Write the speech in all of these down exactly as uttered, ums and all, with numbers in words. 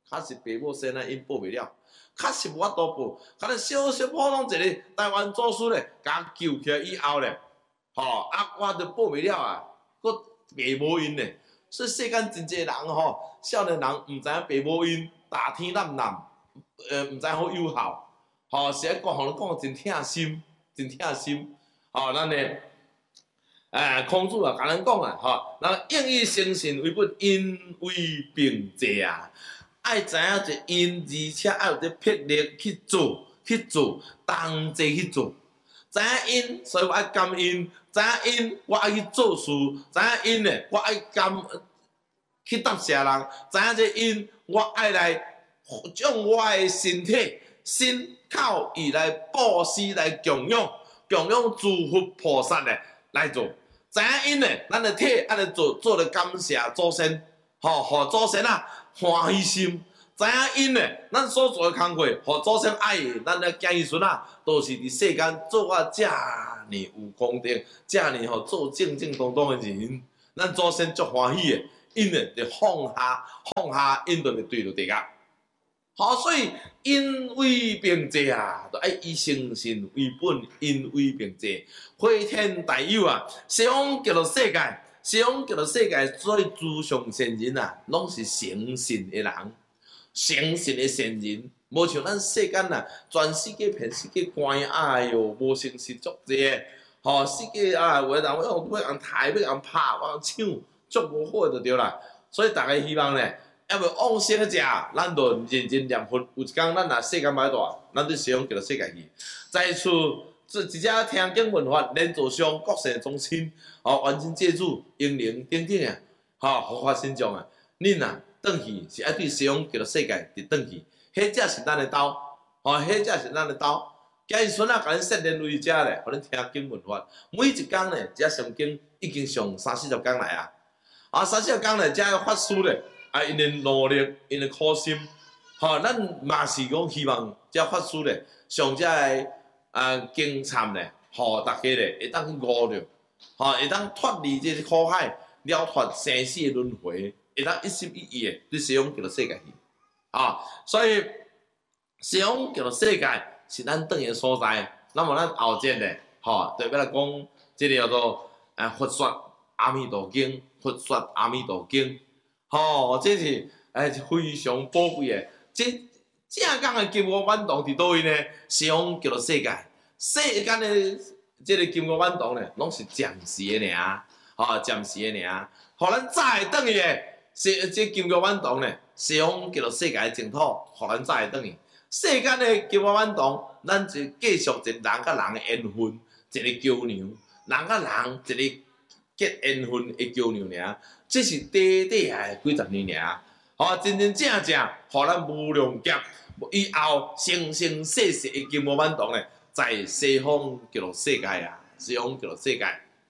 确实爸母生啊，因报袂了，确实无法度报。可能小小普通一个台湾祖师咧，甲救起来以后咧，吼、哦、啊，我都报袂了啊，佫爸无因咧。所以世间真济人吼，少年人毋知影爸母因，大天蓝蓝，呃，毋知好友好，吼、哦，是爱讲，互人讲真疼心，真疼心，吼、哦，咱咧。诶，孔子啊，甲咱讲啊，吼，人应以诚信为本，因为并济啊，爱知影这因，而且爱有这魄力去做，去做，同齐去做。知影因，所以我爱感恩；知影因，我爱去做事；知影因咧，我爱感去答谢人；知影这因，我爱来将我的身体、身口意来布施、来供养、供养诸佛菩萨咧。来做，知影因咧，咱的体爱来做，做来感谢祖先，吼，互祖先啊欢喜心。知影因咧，咱所做的工课，互祖先爱的，咱的子孙啊，都是伫世间做啊遮尔有功德，遮尔吼做正正当当的人，咱祖先足欢喜的，因咧就放下，放下因就对着地甲。好，所以因为并济啊，就爱以诚信为本，因为并济，回天大有啊！西方叫做世界，西方叫做世界，所以诸上善人啊，拢是诚信的人，诚信的善人，无像咱世间啊，全世界骗世界关，哎哟，无诚实足济的，吼、哦，世界啊，有的人要要人杀，要人拍，要人抢，足无好就对啦。所以大家希望咧。要要往生食，咱就认真念佛。有一天，咱若世间歹大，咱就西方叫做世界去。再厝，这一只听经闻法，连座上各世宗亲，哦，完全借助英灵等等啊，吼，护法神将啊，恁啊，转去是爱对西方叫做世界伫转去，迄只是咱的道，吼，迄只是咱的道。家孙啊，甲恁设定为遮咧，互恁听经闻法。每一工咧，遮上经已经上三四十工来啊，啊，三四十工咧，遮法师咧。啊！因的努力，因的苦心，吼、哦，咱嘛是讲希望遮法师咧，上遮个啊经忏咧，吼，大家咧会当去悟着，吼、哦，会当脱离这苦海，了脱生死的轮回，会当一心一意的对西方叫做世界去，啊、哦，所以西方叫做世界是咱等的所在。那么咱后节咧，吼、哦，就要来讲这个叫做啊佛说阿弥陀经，佛说阿弥陀经。吼、哦，这是诶非常宝贵诶。这正讲诶金刚万堂伫倒位呢？西方叫做世界，世间诶这个金刚万堂呢，拢是暂时诶尔，吼、哦，暂时诶尔。互咱早会转去诶，这这金刚万堂呢，西方叫做世界诶净土，互咱早会转去。世间诶金刚万堂，咱就继续一人甲人诶缘分，一个桥梁，人甲人一个结缘分诶桥梁尔。这是短短诶几十年尔，吼，真真正正，互咱无量劫以后生生世世诶金刚万堂咧，在西方叫做世界啊，西方叫做世界。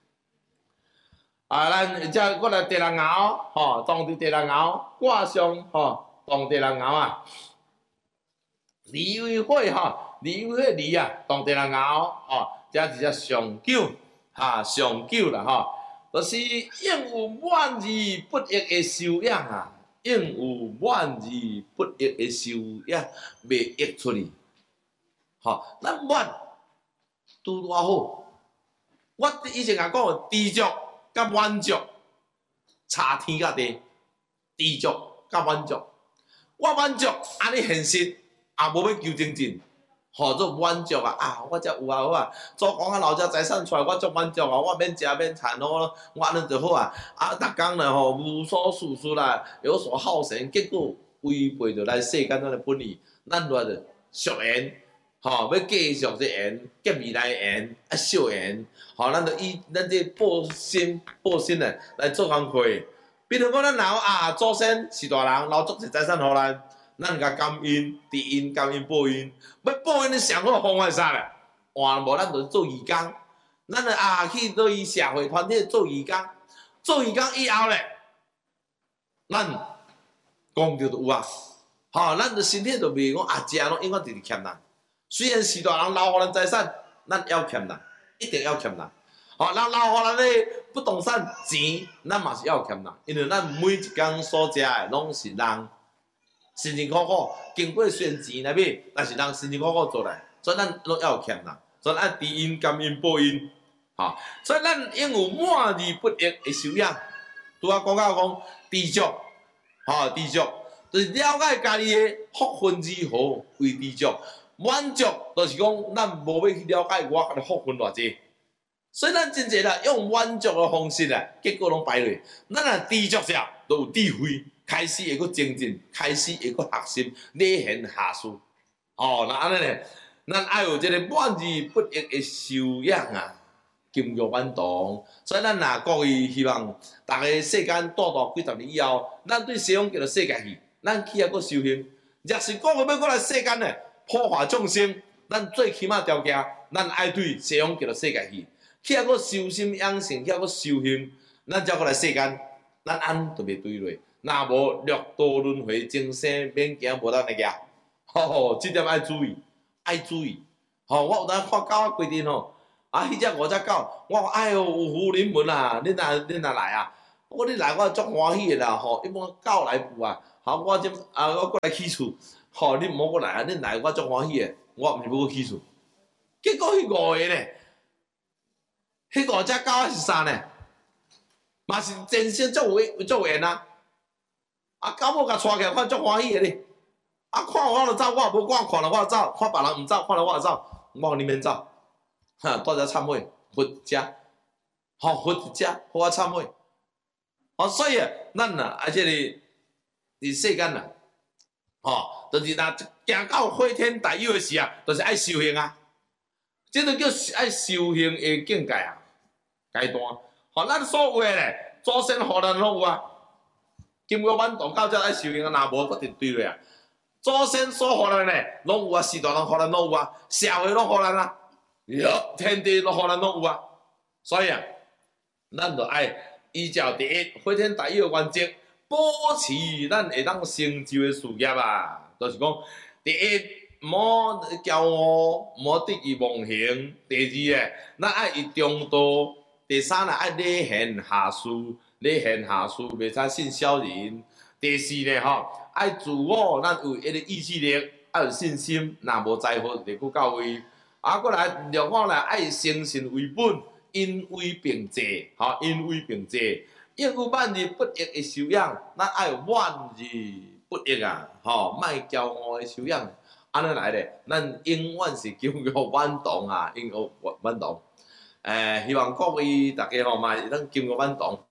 啊，咱遮我来地人熬，吼，当地地人熬，挂上吼，当地人熬啊，离为火吼，离为火离啊，当地人熬，吼，遮是只上九，哈，上九啦，吼。就是应有满意不一的修养啊，应有满意不一的修养，袂溢出去。吼，咱满拄拄啊好。我以前也讲，知足甲满足差天甲地，知足甲满足。我满足，安尼现实也无要求精进。吼，做满足啊！啊，我遮有啊好啊，祖公啊老家财产出来，我足满足啊！我免食免馋咯，我安尼就好啊！啊，逐工咧吼无所事事啦，有所好神，结果违背着咱世间咱的本意，咱偌着俗缘，吼，要继续这缘，结未来缘，啊小缘，吼，咱着以咱这报心报心咧来做工课。比如讲，咱老啊祖先是大人，留足侪财产互咱。咱甲感恩，知恩感恩报恩，要报恩的上好方法是啥咧？换无咱就做义工，咱就啊去对伊社会团体做义工，做义工以后咧，咱功德就有啊。吼，咱的身体就袂讲啊，食拢永远直直欠咱。虽然是大人留互咱财产，咱要欠咱，一定要欠咱。吼，人留互咱的不动产钱，咱嘛是要欠咱，因为咱每一工所食的拢是人。 辛辛苦苦经过选钱来买，但是人辛辛苦苦做来，所以咱拢要有欠人，所以咱知因感恩报因，吼、所以咱应有满而不溢的修养。拄啊讲到讲知足，吼、知足，就是了解家己的福分如何为知足。满足就是讲，咱无要去了解我的福分偌济，所以咱真济啦，用满足的方式啊，结果拢败落。咱若知足者，都有智慧，开始会阁精进，开始会阁学习，礼贤下士。哦，那安尼咧，咱爱有即个满而不溢的修养啊，金玉满堂。所以咱若各位希望，逐个世间度度几十年以后，咱对西方叫做世界去，咱起来阁修行。若是各位要过来世间咧，普化众生，咱最起码条件，咱爱对西方叫做世界去，起来阁修心养性，起来阁修行，咱才过来世间，咱安就袂对落。若无六道轮回，今生免惊无咱会惊。吼、吼，即点爱注意，爱注意。吼、我有当看狗仔规阵吼，啊，迄只五只狗，我讲哎哟，有福临门啊！恁若恁若来啊？我讲你来，我足欢喜的啦！吼、一般狗来赴啊，好，我即啊，我过来起厝。吼、哦，你毋好过来啊！恁来我足欢喜诶，我毋是要去起厝。结果迄五个咧，迄五只狗仔是啥呢？嘛是真心足有足缘啊！啊，狗某甲带起来，看足欢喜诶咧。啊，看我就走，我无看，看了我就走，看别人毋走，看了我就走。我讲你免走，哈，带只忏悔，佛食，吼、哦，佛食，好啊忏悔。哦，所以啊，咱啊，啊，即、这个伫世间啊。吼、哦，就是若行到火天地有诶时啊，就是爱修行啊，即个叫爱修行诶境界啊，阶段。吼、哦，咱所有诶咧，祖先互咱拢有啊。金玉满堂到遮爱修行啊，若无决定对落啊。祖先所互咱咧，拢有啊，时代人互咱拢有啊，社会拢互咱啊，哟，天地拢互咱拢有啊。所以啊，咱着爱依照第一火天地有诶原则。保持咱会当成就的事业啊，就是讲，第一，毋好骄傲，毋好得意忘形；第二咧，咱爱以中道；第三咧，爱礼贤下士，礼贤下士袂使信小人；第四咧，吼，爱自我，咱有迄个意志力，爱有信心，若无才华，就佫到位。啊，过来，另外咧，爱以诚信为本，因为并济，吼，因为并济。应有满而不溢的修养，咱爱有满而不溢啊！吼，莫骄傲的修养，安尼来咧，咱永远是金玉满堂啊！金玉满堂，诶、欸，希望各位大家吼嘛会当金玉满堂。